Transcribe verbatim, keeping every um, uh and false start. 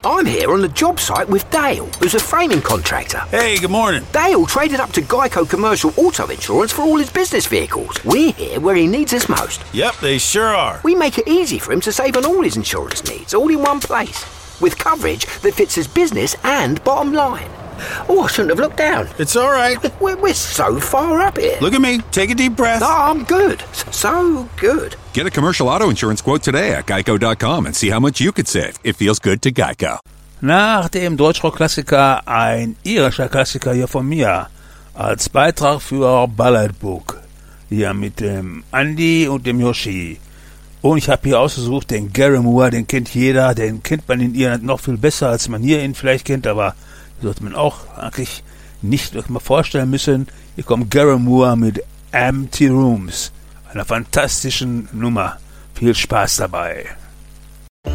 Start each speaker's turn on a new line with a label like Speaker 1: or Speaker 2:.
Speaker 1: I'm here on the job site with Dale, who's a framing contractor.
Speaker 2: Hey, good morning.
Speaker 1: Dale traded up to Geico Commercial Auto Insurance for all his business vehicles. We're here where he needs us most.
Speaker 2: Yep, they sure are.
Speaker 1: We make it easy for him to save on all his insurance needs, all in one place, with coverage that fits his business and bottom line. Oh, I shouldn't have looked down.
Speaker 2: It's all right.
Speaker 1: We're, we're so far up here.
Speaker 2: Look at me. Take a deep breath.
Speaker 1: No, I'm good. So good.
Speaker 3: Get a commercial auto insurance quote today at geico dot com and see how much you could save. It feels good to Geico.
Speaker 4: Nach dem Deutschrock-Klassiker ein irischer Klassiker hier von mir als Beitrag für Ballad Book. Hier mit dem Andy und dem Yoshi. Und ich habe hier ausgesucht den Gary Moore, den kennt jeder, den kennt man in Irland noch viel besser, als man hier ihn vielleicht kennt, aber sollte man auch eigentlich nicht mal vorstellen müssen. Hier kommt Gary Moore mit Empty Rooms, einer fantastischen Nummer. Viel Spaß dabei.